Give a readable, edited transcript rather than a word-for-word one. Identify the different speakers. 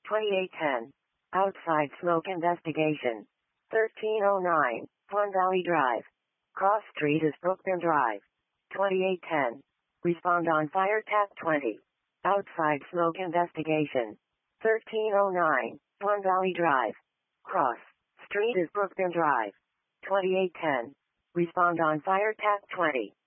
Speaker 1: 2810. Outside smoke investigation. 1309. Fun Valley Drive. Cross Street is Brookbend Drive. 2810. Respond on fire tap 20. Outside smoke investigation. 1309. Fun Valley Drive. Cross Street is Brookbend Drive. 2810. Respond on fire tap 20.